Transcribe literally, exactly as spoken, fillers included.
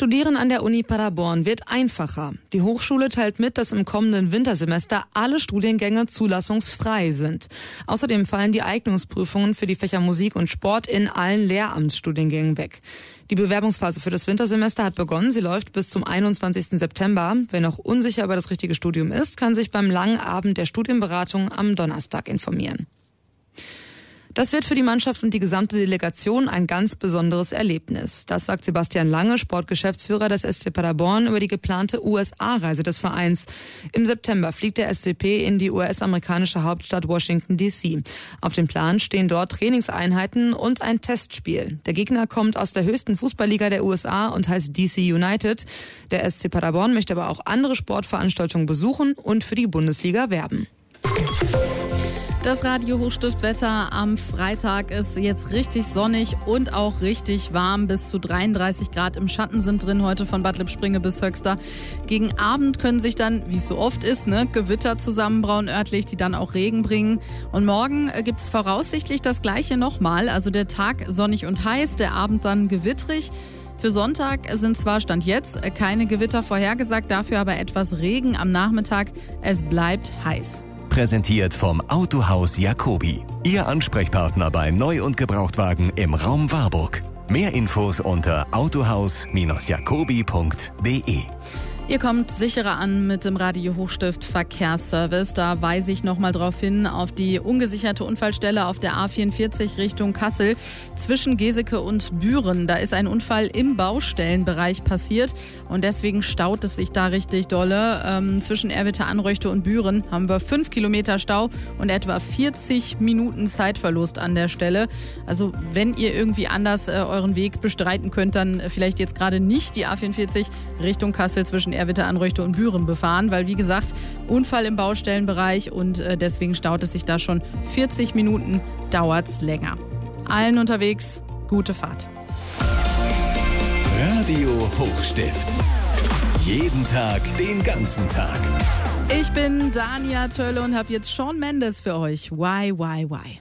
Studieren an der Uni Paderborn wird einfacher. Die Hochschule teilt mit, dass im kommenden Wintersemester alle Studiengänge zulassungsfrei sind. Außerdem fallen die Eignungsprüfungen für die Fächer Musik und Sport in allen Lehramtsstudiengängen weg. Die Bewerbungsphase für das Wintersemester hat begonnen. Sie läuft bis zum einundzwanzigsten September. Wer noch unsicher über das richtige Studium ist, kann sich beim langen Abend der Studienberatung am Donnerstag informieren. Das wird für die Mannschaft und die gesamte Delegation ein ganz besonderes Erlebnis. Das sagt Sebastian Lange, Sportgeschäftsführer des S C Paderborn, über die geplante U S A-Reise des Vereins. Im September fliegt der S C P in die U S-amerikanische Hauptstadt Washington D C. Auf dem Plan stehen dort Trainingseinheiten und ein Testspiel. Der Gegner kommt aus der höchsten Fußballliga der U S A und heißt D C United. Der S C Paderborn möchte aber auch andere Sportveranstaltungen besuchen und für die Bundesliga werben. Das Radio-Hochstift-Wetter am Freitag ist jetzt richtig sonnig und auch richtig warm. Bis zu dreiunddreißig Grad im Schatten sind drin heute von Bad Lippspringe bis Höxter. Gegen Abend können sich dann, wie es so oft ist, ne, Gewitter zusammenbrauen örtlich, die dann auch Regen bringen. Und morgen äh, gibt's voraussichtlich das Gleiche nochmal. Also der Tag sonnig und heiß, der Abend dann gewittrig. Für Sonntag sind zwar Stand jetzt keine Gewitter vorhergesagt, dafür aber etwas Regen am Nachmittag. Es bleibt heiß. Präsentiert vom Autohaus Jacobi. Ihr Ansprechpartner bei Neu- und Gebrauchtwagen im Raum Warburg. Mehr Infos unter autohaus jacobi punkt de. Ihr kommt sicherer an mit dem Radio Hochstift Verkehrsservice. Da weise ich nochmal drauf hin auf die ungesicherte Unfallstelle auf der A vierundvierzig Richtung Kassel zwischen Geseke und Büren. Da ist ein Unfall im Baustellenbereich passiert und deswegen staut es sich da richtig dolle. Ähm, zwischen Erwitte-Anröchte und Büren haben wir fünf Kilometer Stau und etwa vierzig Minuten Zeitverlust an der Stelle. Also wenn ihr irgendwie anders äh, euren Weg bestreiten könnt, dann vielleicht jetzt gerade nicht die A vierundvierzig Richtung Kassel zwischen Erwitte-Anröchte und Büren befahren, weil wie gesagt, Unfall im Baustellenbereich und äh, deswegen staut es sich da schon vierzig Minuten, dauert's länger. Allen unterwegs, gute Fahrt. Radio Hochstift. Jeden Tag, den ganzen Tag. Ich bin Dania Tölle und habe jetzt Shawn Mendes für euch. Why, why, why?